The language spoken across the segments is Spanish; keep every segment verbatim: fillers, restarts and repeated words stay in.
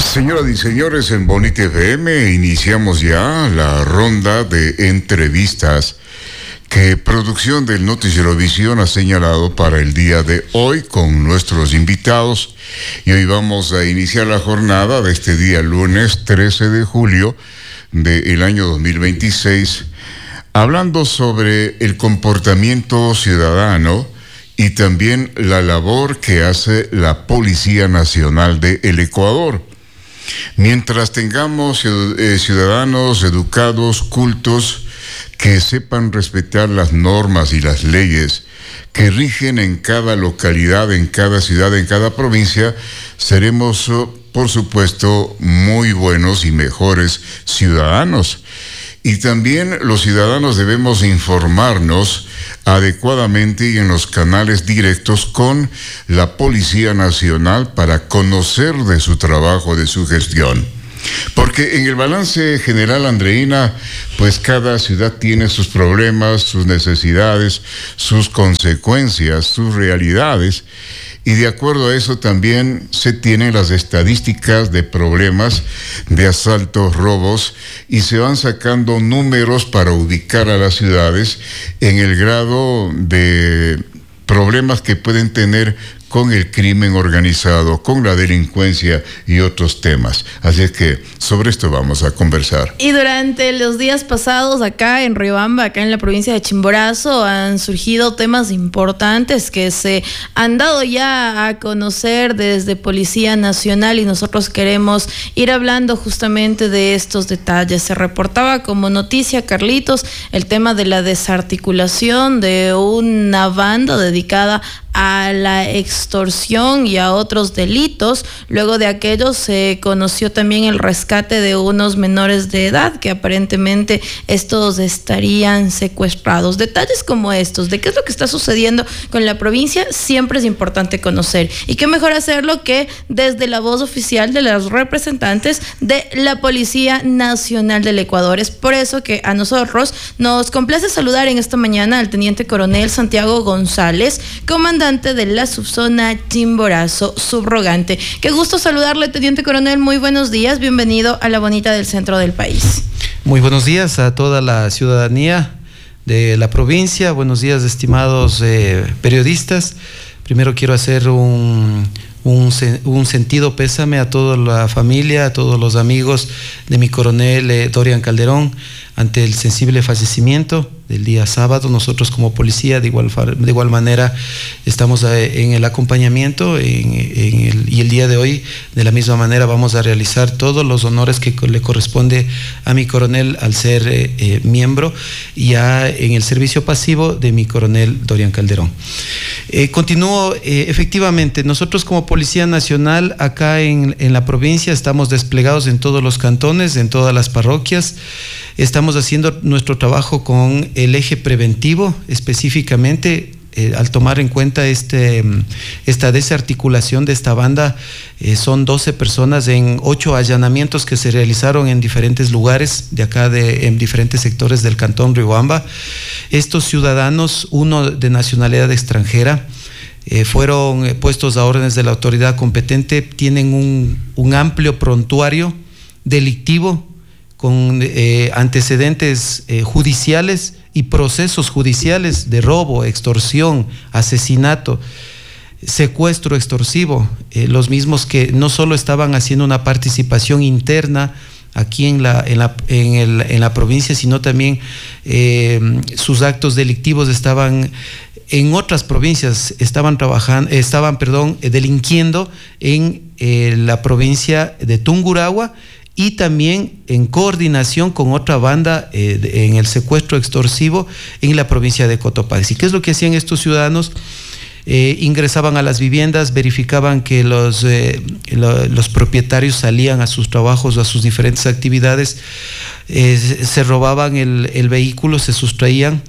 Señoras y señores, en Bonita F M iniciamos ya la ronda de entrevistas que Producción del Noticiero Visión ha señalado para el día de hoy con nuestros invitados. Y hoy vamos a iniciar la jornada de este día lunes trece de julio del año dos mil veintiséis, hablando sobre el comportamiento ciudadano y también la labor que hace la Policía Nacional del Ecuador. Mientras tengamos ciudadanos educados, cultos, que sepan respetar las normas y las leyes que rigen en cada localidad, en cada ciudad, en cada provincia, seremos, por supuesto, muy buenos y mejores ciudadanos. Y también los ciudadanos debemos informarnos adecuadamente y en los canales directos con la Policía Nacional para conocer de su trabajo, de su gestión. Porque en el balance general, Andreina, pues cada ciudad tiene sus problemas, sus necesidades, sus consecuencias, sus realidades. Y de acuerdo a eso también se tienen las estadísticas de problemas de asaltos, robos, y se van sacando números para ubicar a las ciudades en el grado de problemas que pueden tener con el crimen organizado, con la delincuencia y otros temas. Así es que sobre esto vamos a conversar. Y durante los días pasados acá en Riobamba, acá en la provincia de Chimborazo, han surgido temas importantes que se han dado ya a conocer desde Policía Nacional y nosotros queremos ir hablando justamente de estos detalles. Se reportaba como noticia, Carlitos, el tema de la desarticulación de una banda dedicada a la extorsión y a otros delitos. Luego de aquello se conoció también el rescate de unos menores de edad que aparentemente estos estarían secuestrados. Detalles como estos, de qué es lo que está sucediendo con la provincia, siempre es importante conocer. Y qué mejor hacerlo que desde la voz oficial de los representantes de la Policía Nacional del Ecuador. Es por eso que a nosotros nos complace saludar en esta mañana al Teniente Coronel Santiago González, comandante de la subzona Chimborazo, subrogante. Qué gusto saludarle, Teniente Coronel. Muy buenos días. Bienvenido a la bonita del centro del país. Muy buenos días a toda la ciudadanía de la provincia. Buenos días, estimados eh, periodistas. Primero quiero hacer un, un, un sentido pésame a toda la familia, a todos los amigos de mi coronel eh, Dorian Calderón ante el sensible fallecimiento del día sábado. Nosotros como policía de igual, de igual manera estamos en el acompañamiento en, en el, y el día de hoy de la misma manera vamos a realizar todos los honores que le corresponde a mi coronel al ser eh, eh, miembro ya en el servicio pasivo de mi coronel Dorian Calderón. Eh, continúo, eh, efectivamente, nosotros como Policía Nacional acá en, en la provincia estamos desplegados en todos los cantones, en todas las parroquias. Estamos haciendo nuestro trabajo con el eje preventivo, específicamente eh, al tomar en cuenta este, esta desarticulación de esta banda. Eh, son doce personas en ocho allanamientos que se realizaron en diferentes lugares de acá, de, en diferentes sectores del cantón Riobamba. Estos ciudadanos, uno de nacionalidad extranjera, Eh, fueron puestos a órdenes de la autoridad competente, tienen un, un amplio prontuario delictivo con eh, antecedentes eh, judiciales y procesos judiciales de robo, extorsión, asesinato, secuestro extorsivo, eh, los mismos que no solo estaban haciendo una participación interna aquí en la, en la, en el, en la provincia, sino también eh, sus actos delictivos estaban en otras provincias, estaban trabajando, estaban, perdón, delinquiendo en eh, la provincia de Tungurahua y también en coordinación con otra banda eh, de, en el secuestro extorsivo en la provincia de Cotopaxi. ¿Qué es lo que hacían estos ciudadanos? Eh, ingresaban a las viviendas, verificaban que los, eh, lo, los propietarios salían a sus trabajos o a sus diferentes actividades, eh, se robaban el, el vehículo, se sustraían,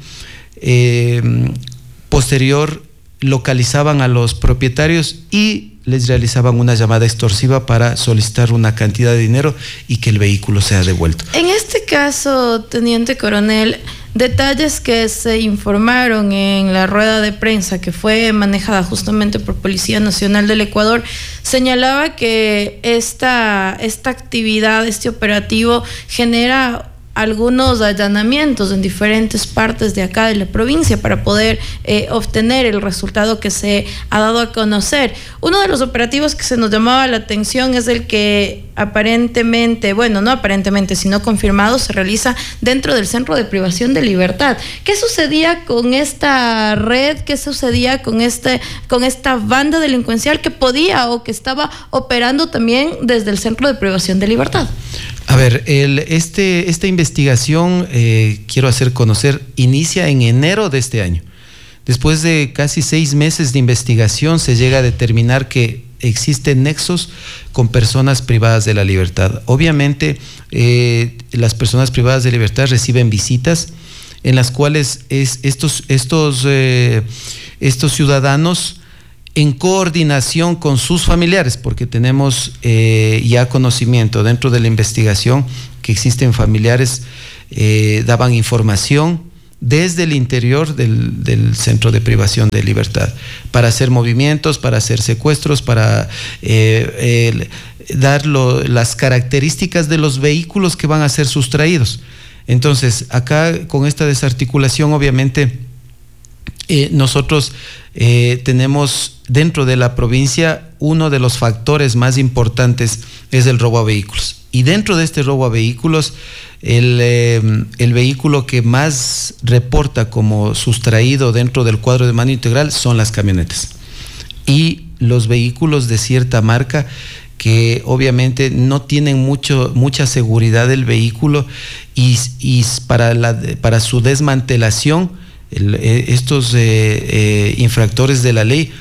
eh, posterior localizaban a los propietarios y les realizaban una llamada extorsiva para solicitar una cantidad de dinero y que el vehículo sea devuelto. En este caso, Teniente Coronel, detalles que se informaron en la rueda de prensa que fue manejada justamente por Policía Nacional del Ecuador, señalaba que esta, esta actividad, este operativo genera algunos allanamientos en diferentes partes de acá de la provincia para poder eh, obtener el resultado que se ha dado a conocer. Uno de los operativos que se nos llamaba la atención es el que aparentemente, bueno, no aparentemente, sino confirmado, se realiza dentro del Centro de Privación de Libertad. ¿Qué sucedía con esta red? ¿Qué sucedía con, este, con esta banda delincuencial que podía o que estaba operando también desde el Centro de Privación de Libertad? A ver, el, este, esta investigación, eh, quiero hacer conocer, inicia en enero de este año. Después de casi seis meses de investigación, se llega a determinar que existen nexos con personas privadas de la libertad. Obviamente, eh, las personas privadas de libertad reciben visitas en las cuales es, estos, estos, eh, estos ciudadanos, en coordinación con sus familiares, porque tenemos eh, ya conocimiento dentro de la investigación que existen familiares, eh, daban información desde el interior del, del Centro de Privación de Libertad para hacer movimientos, para hacer secuestros, para eh, eh, dar lo, las características de los vehículos que van a ser sustraídos. Entonces, acá con esta desarticulación, obviamente, eh, nosotros eh, tenemos dentro de la provincia uno de los factores más importantes es el robo a vehículos. Y dentro de este robo a vehículos, el, eh, el vehículo que más reporta como sustraído dentro del cuadro de mano integral son las camionetas. Y los vehículos de cierta marca que obviamente no tienen mucho, mucha seguridad del vehículo y, y para, la, para su desmantelación, el, estos eh, eh, infractores de la ley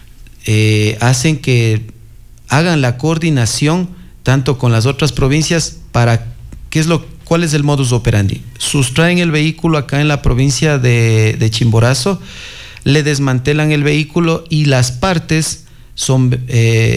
eh, hacen que hagan la coordinación tanto con las otras provincias para qué es lo, cuál es el modus operandi. Sustraen el vehículo acá en la provincia de, de Chimborazo, le desmantelan el vehículo y las partes son eh,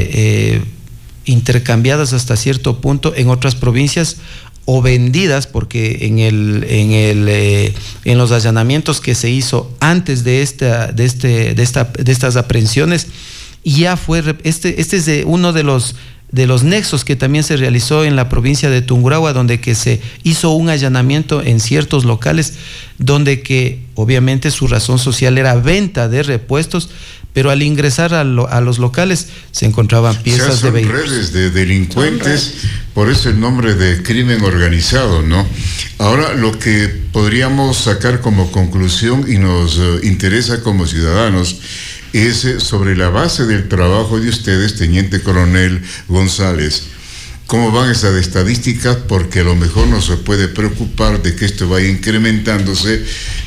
eh, intercambiadas hasta cierto punto en otras provincias o vendidas, porque en el en el eh, en los allanamientos que se hizo antes de esta de este de esta de estas aprehensiones ya fue este este es de uno de los de los nexos que también se realizó en la provincia de Tungurahua, donde que se hizo un allanamiento en ciertos locales donde que obviamente su razón social era venta de repuestos, pero al ingresar a, lo, a los locales se encontraban piezas, o sea, son de vehículos. Redes de delincuentes, por eso el nombre de crimen organizado, ¿no? Ahora, lo que podríamos sacar como conclusión y nos uh, interesa como ciudadanos es eh, sobre la base del trabajo de ustedes, Teniente Coronel González. ¿Cómo van esas estadísticas? Porque a lo mejor no se puede preocupar de que esto vaya incrementándose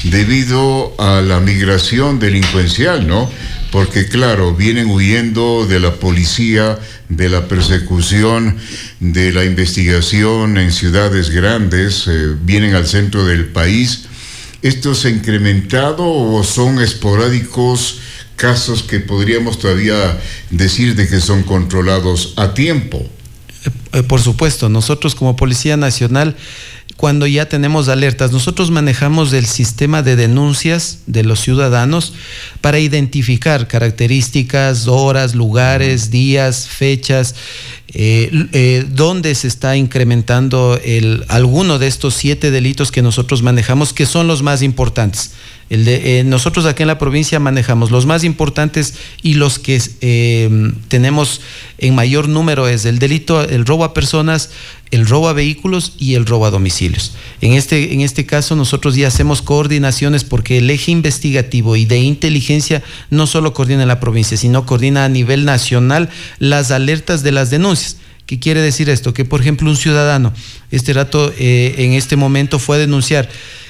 debido a la migración delincuencial, ¿no? Porque claro, vienen huyendo de la policía, de la persecución, de la investigación en ciudades grandes, eh, vienen al centro del país. ¿Esto se ha incrementado o son esporádicos casos que podríamos todavía decir de que son controlados a tiempo? Eh, por supuesto, nosotros como Policía Nacional, cuando ya tenemos alertas, nosotros manejamos el sistema de denuncias de los ciudadanos para identificar características, horas, lugares, días, fechas, eh, eh, dónde se está incrementando el, alguno de estos siete delitos que nosotros manejamos, que son los más importantes. El de, eh, nosotros aquí en la provincia manejamos los más importantes y los que eh, tenemos en mayor número es el delito, el robo a personas, el robo a vehículos y el robo a domicilios. En este, en este caso nosotros ya hacemos coordinaciones porque el eje investigativo y de inteligencia no solo coordina en la provincia, sino coordina a nivel nacional las alertas de las denuncias. ¿Qué quiere decir esto? Que por ejemplo un ciudadano, este rato eh, en este momento fue a denunciar,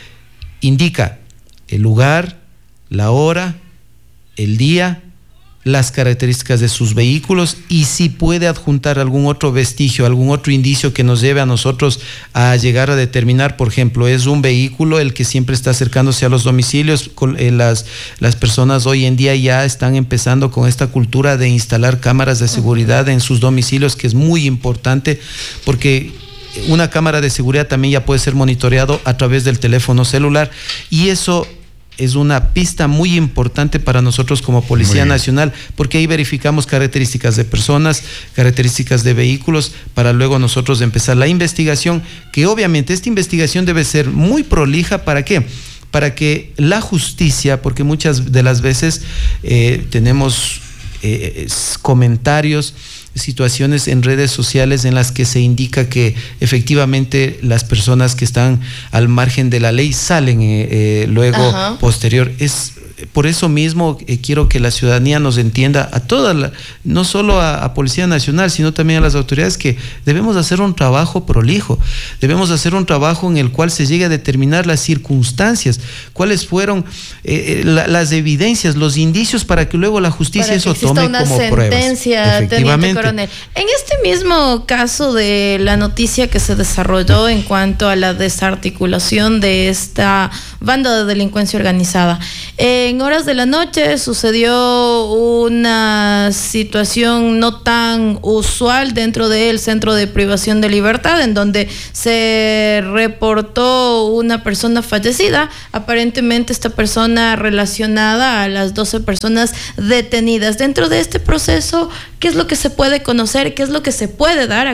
indica el lugar, la hora, el día, las características de sus vehículos y si puede adjuntar algún otro vestigio, algún otro indicio que nos lleve a nosotros a llegar a determinar, por ejemplo, es un vehículo el que siempre está acercándose a los domicilios. Las, las personas hoy en día ya están empezando con esta cultura de instalar cámaras de seguridad en sus domicilios, que es muy importante porque una cámara de seguridad también ya puede ser monitoreado a través del teléfono celular, y eso es una pista muy importante para nosotros como Policía Nacional, porque ahí verificamos características de personas, características de vehículos, para luego nosotros empezar la investigación, que obviamente esta investigación debe ser muy prolija. ¿Para qué? Para que la justicia, porque muchas de las veces eh, tenemos eh, comentarios, situaciones en redes sociales en las que se indica que efectivamente las personas que están al margen de la ley salen eh, eh, luego Ajá. posterior. Es por eso mismo eh, quiero que la ciudadanía nos entienda, a toda la, no solo a, a Policía Nacional, sino también a las autoridades, que debemos hacer un trabajo prolijo, debemos hacer un trabajo en el cual se llegue a determinar las circunstancias, cuáles fueron eh, la, las evidencias, los indicios, para que luego la justicia eso tome una como sentencia, pruebas. Efectivamente. Coronel. En este mismo caso de la noticia que se desarrolló en cuanto a la desarticulación de esta banda de delincuencia organizada, en horas de la noche sucedió una situación no tan usual dentro del centro de privación de libertad, en donde se reportó una persona fallecida, aparentemente esta persona relacionada a las doce personas detenidas. Dentro de este proceso, ¿qué es lo que se puede conocer? ¿Qué es lo que se puede dar a